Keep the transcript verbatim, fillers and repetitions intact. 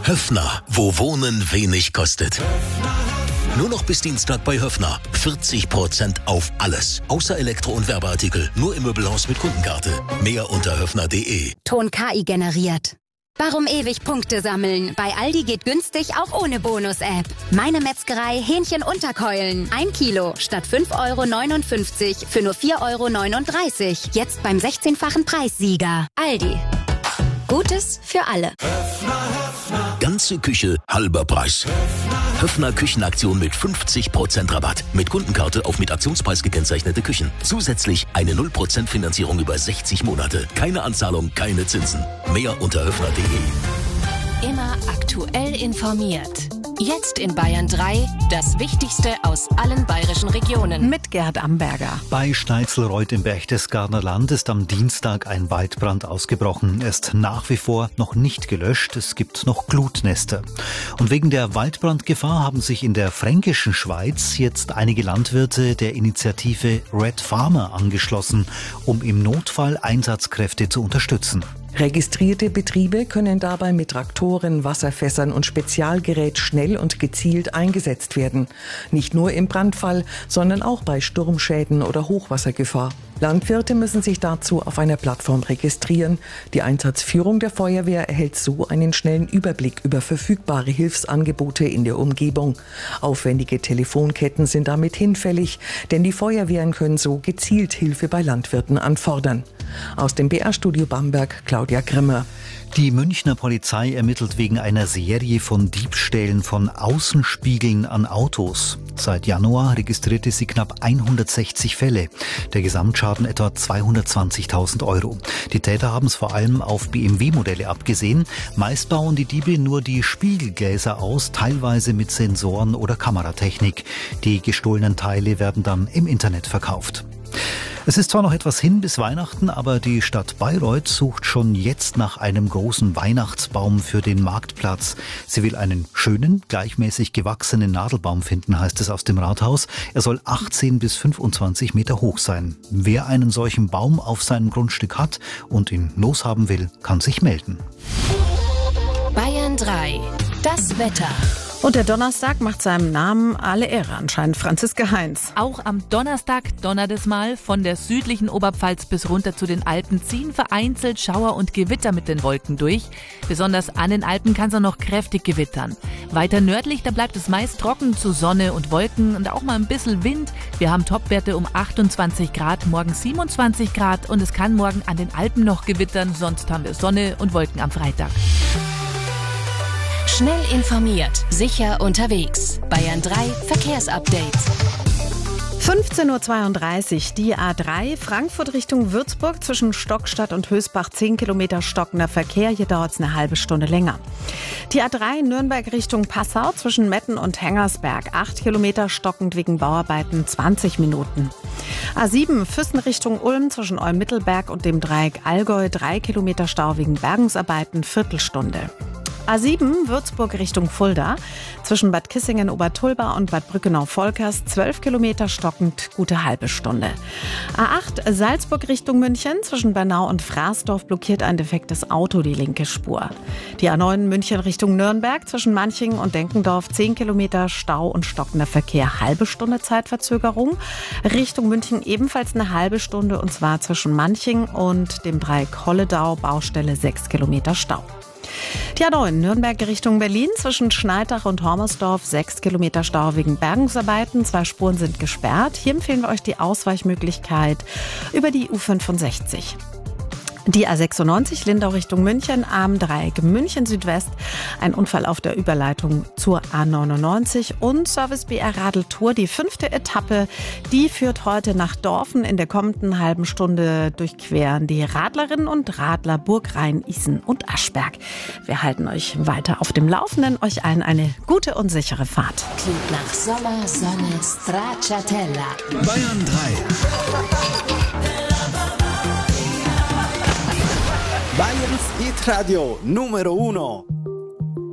Höffner, wo Wohnen wenig kostet. Nur noch bis Dienstag bei Höffner. vierzig Prozent auf alles. Außer Elektro- und Werbeartikel. Nur im Möbelhaus mit Kundenkarte. Mehr unter höffner punkt de. Ton K I generiert. Warum ewig Punkte sammeln? Bei Aldi geht günstig auch ohne Bonus-App. Meine Metzgerei Hähnchen Unterkeulen. Ein Kilo statt fünf Euro neunundfünfzig für nur vier Euro neununddreißig. Jetzt beim sechzehnfachen Preissieger. Aldi. Gutes für alle. Ganze Küche, halber Preis. Höffner Küchenaktion mit fünfzig Prozent Rabatt. Mit Kundenkarte auf mit Aktionspreis gekennzeichnete Küchen. Zusätzlich eine null Prozent Finanzierung über sechzig Monate. Keine Anzahlung, keine Zinsen. Mehr unter höffner punkt de. Immer aktuell informiert. Jetzt in Bayern drei, das Wichtigste aus allen bayerischen Regionen. Mit Gerd Amberger. Bei Steitzelreuth im Berchtesgadener Land ist am Dienstag ein Waldbrand ausgebrochen. Er ist nach wie vor noch nicht gelöscht. Es gibt noch Glutnester. Und wegen der Waldbrandgefahr haben sich in der fränkischen Schweiz jetzt einige Landwirte der Initiative Red Farmer angeschlossen, um im Notfall Einsatzkräfte zu unterstützen. Registrierte Betriebe können dabei mit Traktoren, Wasserfässern und Spezialgerät schnell und gezielt eingesetzt werden. Nicht nur im Brandfall, sondern auch bei Sturmschäden oder Hochwassergefahr. Landwirte müssen sich dazu auf einer Plattform registrieren. Die Einsatzführung der Feuerwehr erhält so einen schnellen Überblick über verfügbare Hilfsangebote in der Umgebung. Aufwendige Telefonketten sind damit hinfällig, denn die Feuerwehren können so gezielt Hilfe bei Landwirten anfordern. Aus dem B R-Studio Bamberg, Claudia Grimmer. Die Münchner Polizei ermittelt wegen einer Serie von Diebstählen von Außenspiegeln an Autos. Seit Januar registrierte sie knapp hundertsechzig Fälle. Der Gesamtschaden etwa zweihundertzwanzigtausend Euro. Die Täter haben es vor allem auf B M W-Modelle abgesehen. Meist bauen die Diebe nur die Spiegelgläser aus, teilweise mit Sensoren oder Kameratechnik. Die gestohlenen Teile werden dann im Internet verkauft. Es ist zwar noch etwas hin bis Weihnachten, aber die Stadt Bayreuth sucht schon jetzt nach einem großen Weihnachtsbaum für den Marktplatz. Sie will einen schönen, gleichmäßig gewachsenen Nadelbaum finden, heißt es aus dem Rathaus. Er soll achtzehn bis fünfundzwanzig Meter hoch sein. Wer einen solchen Baum auf seinem Grundstück hat und ihn loshaben will, kann sich melden. Bayern drei. Das Wetter. Und der Donnerstag macht seinem Namen alle Ehre anscheinend. Franziska Heinz. Auch am Donnerstag donnert es mal. Von der südlichen Oberpfalz bis runter zu den Alpen ziehen vereinzelt Schauer und Gewitter mit den Wolken durch. Besonders an den Alpen kann es auch noch kräftig gewittern. Weiter nördlich, da bleibt es meist trocken zu Sonne und Wolken und auch mal ein bisschen Wind. Wir haben Topwerte um achtundzwanzig Grad, morgen siebenundzwanzig Grad und es kann morgen an den Alpen noch gewittern. Sonst haben wir Sonne und Wolken am Freitag. Schnell informiert, sicher unterwegs. Bayern drei Verkehrsupdate. fünfzehn Uhr zweiunddreißig, die A drei, Frankfurt Richtung Würzburg, zwischen Stockstadt und Hösbach zehn Kilometer stockender Verkehr, hier dauert es eine halbe Stunde länger. Die A drei, Nürnberg Richtung Passau, zwischen Metten und Hengersberg, acht Kilometer stockend wegen Bauarbeiten, zwanzig Minuten. A sieben, Füssen Richtung Ulm, zwischen Olm-Mittelberg und dem Dreieck Allgäu, drei Kilometer Stau wegen Bergungsarbeiten, Viertelstunde. A sieben, Würzburg Richtung Fulda, zwischen Bad Kissingen-Obertulba und Bad Brückenau-Volkers, zwölf Kilometer stockend, gute halbe Stunde. A acht, Salzburg Richtung München, zwischen Bernau und Fraßdorf blockiert ein defektes Auto die linke Spur. Die A neun, München Richtung Nürnberg, zwischen Manching und Denkendorf, zehn Kilometer Stau und stockender Verkehr, halbe Stunde Zeitverzögerung. Richtung München ebenfalls eine halbe Stunde, und zwar zwischen Manching und dem Dreieck Holledau, Baustelle sechs Kilometer Stau. Die A neun, Nürnberg Richtung Berlin, zwischen Schneidach und Hormersdorf, sechs Kilometer Stau wegen Bergungsarbeiten. Zwei Spuren sind gesperrt. Hier empfehlen wir euch die Ausweichmöglichkeit über die U fünfundsechzig. Die A sechsundneunzig, Lindau Richtung München, am Dreieck München Südwest. Ein Unfall auf der Überleitung zur A neunundneunzig und Service B R Radeltour. Die fünfte Etappe, die führt heute nach Dorfen. In der kommenden halben Stunde durchqueren die Radlerinnen und Radler Burgrhein, Isen und Aschberg. Wir halten euch weiter auf dem Laufenden. Euch allen eine gute und sichere Fahrt. Klingt nach Sommer, Sonne, Stracciatella. Bayern drei. Bayerns Hit Radio Numero Uno.